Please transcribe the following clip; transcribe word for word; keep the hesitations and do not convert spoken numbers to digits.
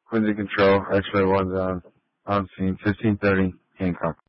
Quincy Control, X-ray one's on, on scene, fifteen thirty, Hancock.